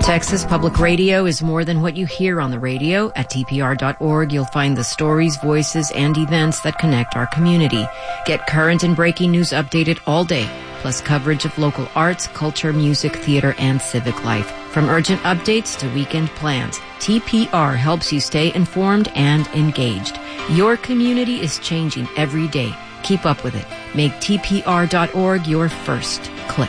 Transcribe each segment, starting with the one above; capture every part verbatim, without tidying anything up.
Texas Public Radio is more than what you hear on the radio. At T P R dot org, you'll find the stories, voices, and events that connect our community. Get current and breaking news updated all day, plus coverage of local arts, culture, music, theater, and civic life. From urgent updates to weekend plans, T P R helps you stay informed and engaged. Your community is changing every day. Keep up with it. Make T P R dot org your first click.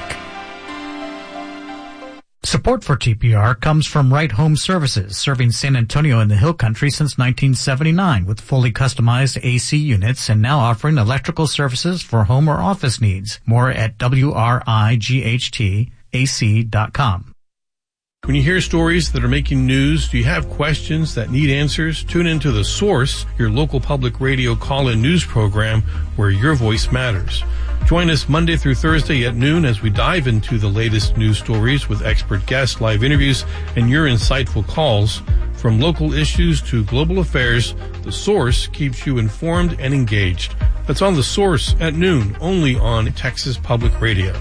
Support for T P R comes from Right Home Services, serving San Antonio and the Hill Country since nineteen seventy-nine with fully customized A C units and now offering electrical services for home or office needs. More at W R I G H T A C dot com. When you hear stories that are making news, do you have questions that need answers? Tune into The Source, your local public radio call-in news program where your voice matters. Join us Monday through Thursday at noon as we dive into the latest news stories with expert guests, live interviews, and your insightful calls. From local issues to global affairs, The Source keeps you informed and engaged. That's on The Source at noon, only on Texas Public Radio.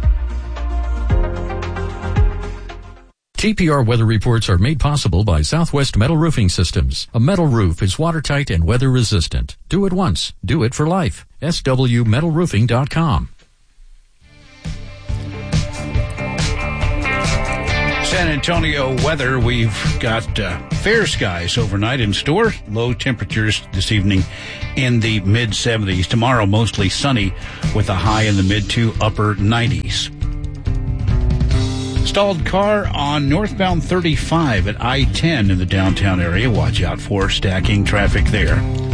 T P R weather reports are made possible by Southwest Metal Roofing Systems. A metal roof is watertight and weather resistant. Do it once. Do it for life. S W metal roofing dot com. San Antonio weather, we've got uh, fair skies overnight in store. Low temperatures this evening in the mid seventies. Tomorrow mostly sunny with a high in the mid to upper nineties. Stalled car on northbound thirty-five at I ten in the downtown area. Watch out for stacking traffic there.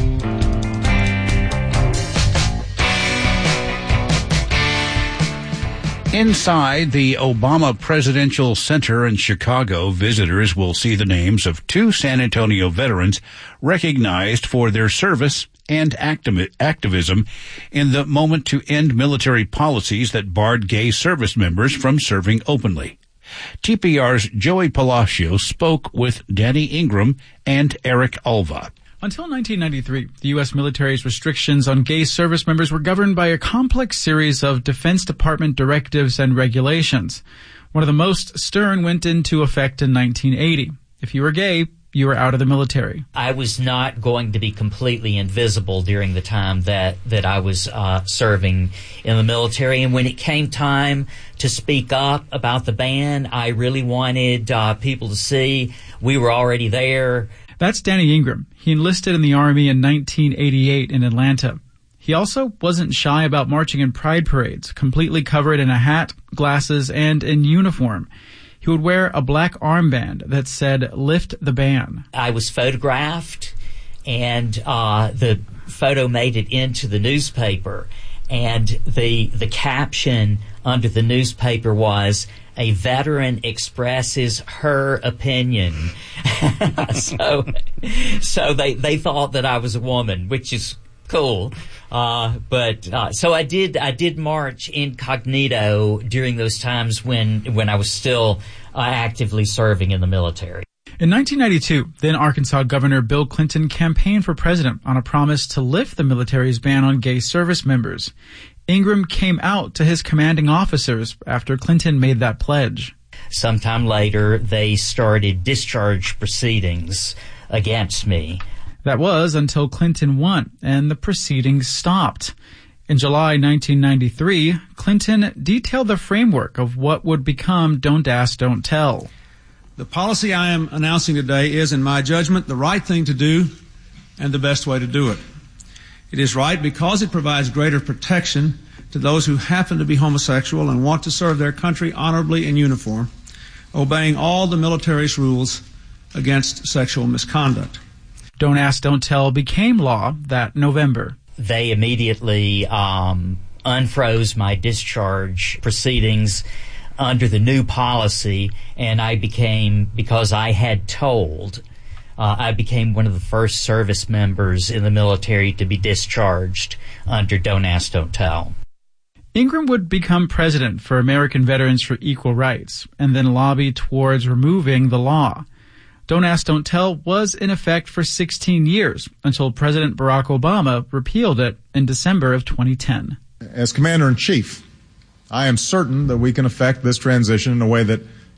Inside the Obama Presidential Center in Chicago, visitors will see the names of two San Antonio veterans recognized for their service and activ- activism in the moment to end military policies that barred gay service members from serving openly. T P R's Joey Palacio spoke with Danny Ingram and Eric Alva. Until nineteen ninety-three, the U S military's restrictions on gay service members were governed by a complex series of Defense Department directives and regulations. One of the most stern went into effect in nineteen eighty. If you were gay, you were out of the military. I was not going to be completely invisible during the time that, that I was uh, serving in the military. And when it came time to speak up about the ban, I really wanted uh, people to see we were already there. That's Danny Ingram. He enlisted in the Army in nineteen eighty-eight in Atlanta. He also wasn't shy about marching in pride parades, completely covered in a hat, glasses, and in uniform. He would wear a black armband that said, "Lift the ban." I was photographed, and uh, the photo made it into the newspaper. And the the caption under the newspaper was, "A veteran expresses her opinion." so so they, they thought that I was a woman, which is cool. Uh, but, uh, so I did, I did march incognito during those times when, when I was still uh, actively serving in the military. In nineteen ninety-two, then Arkansas Governor Bill Clinton campaigned for president on a promise to lift the military's ban on gay service members. Ingram came out to his commanding officers after Clinton made that pledge. Sometime later, they started discharge proceedings against me. That was until Clinton won, and the proceedings stopped. In July nineteen ninety-three, Clinton detailed the framework of what would become Don't Ask, Don't Tell. The policy I am announcing today is, in my judgment, the right thing to do and the best way to do it. It is right because it provides greater protection to those who happen to be homosexual and want to serve their country honorably in uniform, obeying all the military's rules against sexual misconduct. Don't Ask, Don't Tell became law that November. They immediately um, unfroze my discharge proceedings under the new policy, and I became, because I had told, uh, I became one of the first service members in the military to be discharged under Don't Ask, Don't Tell. Ingram would become president for American Veterans for Equal Rights and then lobby towards removing the law. Don't Ask, Don't Tell was in effect for sixteen years until President Barack Obama repealed it in December of twenty ten. As Commander-in-Chief, I am certain that we can effect this transition in a way that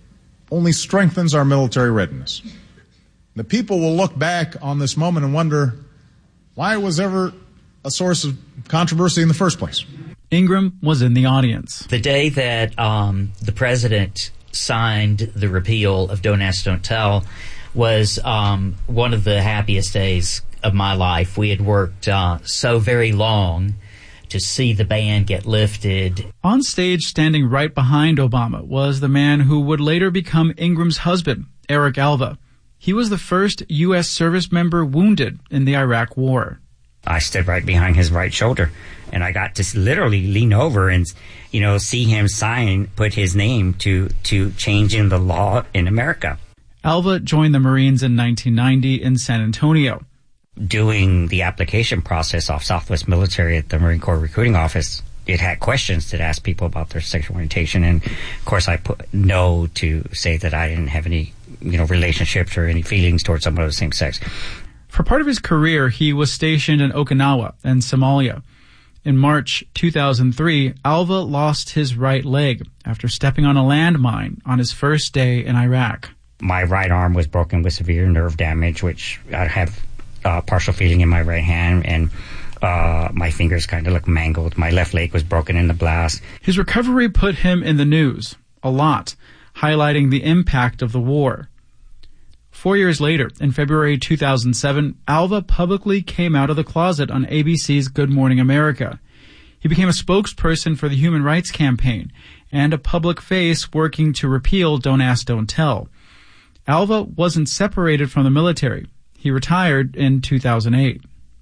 only strengthens our military readiness. The people will look back on this moment and wonder why it was ever a source of controversy in the first place. Ingram was in the audience. The day that um, the president signed the repeal of Don't Ask, Don't Tell was um, one of the happiest days of my life. We had worked uh, so very long to see the ban get lifted. On stage, standing right behind Obama, was the man who would later become Ingram's husband, Eric Alva. He was the first U S service member wounded in the Iraq War. I stood right behind his right shoulder, and I got to literally lean over and, you know, see him sign, put his name to, to changing the law in America. Alva joined the Marines in nineteen ninety in San Antonio. Doing the application process off Southwest Military at the Marine Corps Recruiting Office, it had questions that asked people about their sexual orientation, and of course I put no to say that I didn't have any, you know, relationships or any feelings towards someone of the same sex. For part of his career, he was stationed in Okinawa and Somalia. In March two thousand three, Alva lost his right leg after stepping on a landmine on his first day in Iraq. My right arm was broken with severe nerve damage, which I have uh, partial feeling in my right hand, and uh, my fingers kind of look mangled. My left leg was broken in the blast. His recovery put him in the news a lot, highlighting the impact of the war. Four years later, in February two thousand seven, Alva publicly came out of the closet on A B C's Good Morning America. He became a spokesperson for the Human Rights Campaign and a public face working to repeal Don't Ask, Don't Tell. Alva wasn't separated from the military. He retired in two thousand eight.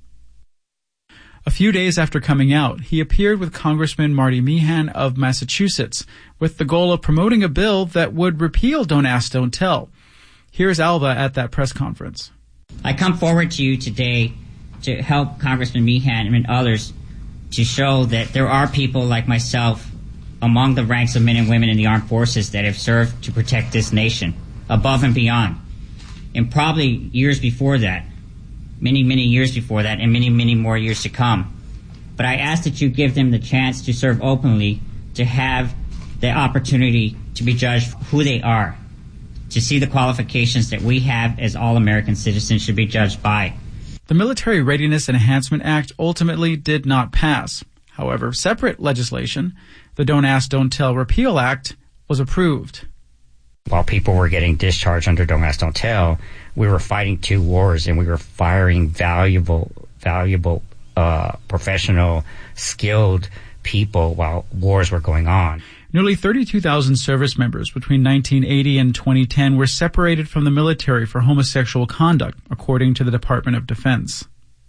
A few days after coming out, he appeared with Congressman Marty Meehan of Massachusetts with the goal of promoting a bill that would repeal Don't Ask, Don't Tell. Here's Alva at that press conference. I come forward to you today to help Congressman Meehan and others to show that there are people like myself among the ranks of men and women in the armed forces that have served to protect this nation above and beyond. And probably years before that, many, many years before that, and many, many more years to come. But I ask that you give them the chance to serve openly, to have the opportunity to be judged for who they are, to see the qualifications that we have as all American citizens should be judged by. The Military Readiness Enhancement Act ultimately did not pass. However, separate legislation, the Don't Ask, Don't Tell Repeal Act, was approved. While people were getting discharged under Don't Ask, Don't Tell, we were fighting two wars, and we were firing valuable, valuable, uh, professional, skilled people while wars were going on. Nearly thirty-two thousand service members between nineteen eighty and twenty ten were separated from the military for homosexual conduct, according to the Department of Defense.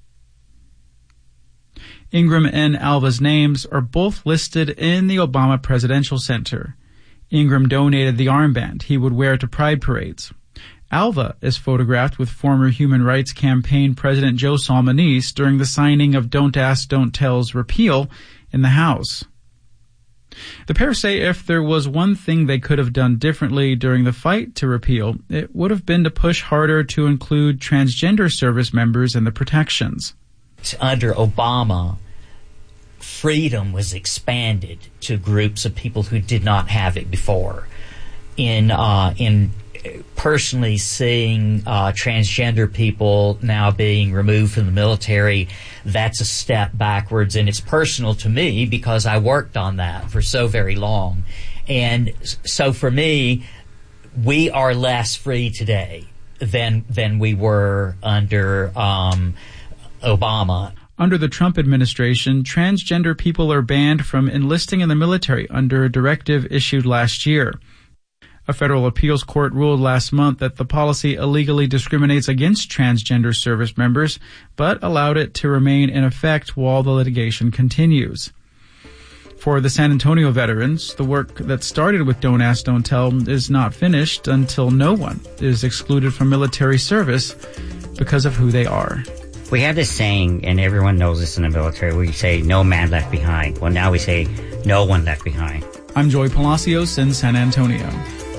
Ingram and Alva's names are both listed in the Obama Presidential Center. Ingram donated the armband he would wear to pride parades. Alva is photographed with former Human Rights Campaign President Joe Salmonese during the signing of Don't Ask, Don't Tell's repeal in the House. The pair say if there was one thing they could have done differently during the fight to repeal, it would have been to push harder to include transgender service members in the protections. Under Obama, freedom was expanded to groups of people who did not have it before. In uh, in personally seeing uh, transgender people now being removed from the military, that's a step backwards, and it's personal to me because I worked on that for so very long. And so for me, we are less free today than than we were under um, Obama. Under the Trump administration, transgender people are banned from enlisting in the military under a directive issued last year. A federal appeals court ruled last month that the policy illegally discriminates against transgender service members, but allowed it to remain in effect while the litigation continues. For the San Antonio veterans, the work that started with Don't Ask, Don't Tell is not finished until no one is excluded from military service because of who they are. We have this saying, and everyone knows this in the military, we say, no man left behind. Well, now we say, no one left behind. I'm Joey Palacios in San Antonio.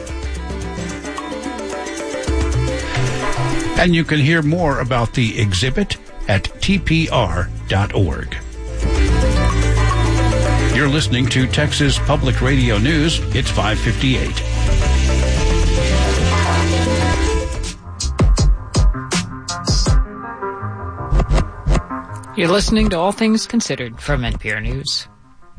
And you can hear more about the exhibit at T P R dot org. You're listening to Texas Public Radio News. It's five fifty-eight. You're listening to All Things Considered from N P R News.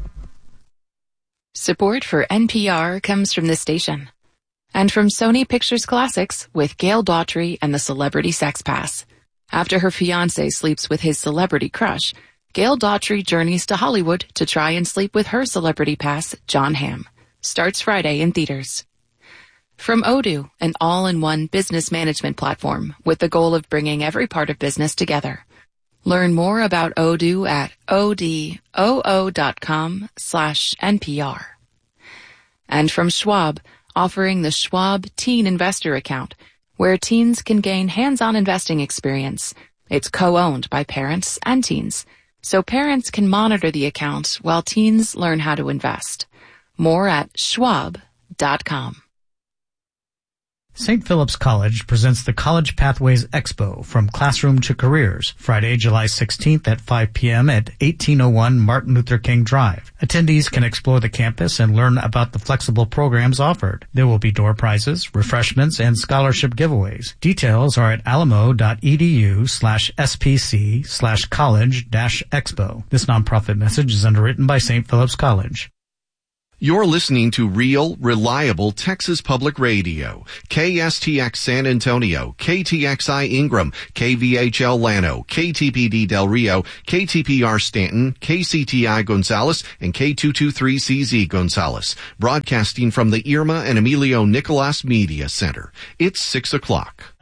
Support for N P R comes from this station. And from Sony Pictures Classics with Gail Daughtry and the Celebrity Sex Pass. After her fiancé sleeps with his celebrity crush, Gail Daughtry journeys to Hollywood to try and sleep with her celebrity pass, John Hamm. Starts Friday in theaters. From Odoo, an all-in-one business management platform with the goal of bringing every part of business together. Learn more about Odoo at odoo.com slash NPR. And from Schwab, offering the Schwab Teen Investor Account, where teens can gain hands-on investing experience. It's co-owned by parents and teens, so parents can monitor the account while teens learn how to invest. More at schwab dot com. Saint Philip's College presents the College Pathways Expo From Classroom to Careers, Friday, July sixteenth at five p.m. at eighteen oh one Martin Luther King Drive. Attendees can explore the campus and learn about the flexible programs offered. There will be door prizes, refreshments, and scholarship giveaways. Details are at alamo.edu slash spc slash college dash expo. This nonprofit message is underwritten by Saint Philip's College. You're listening to real, reliable Texas Public Radio. K S T X San Antonio, K T X I Ingram, K V H L Llano, K T P D Del Rio, K T P R Stanton, K C T I Gonzales, and K two twenty-three C Z Gonzales. Broadcasting from the Irma and Emilio Nicolas Media Center. It's six o'clock.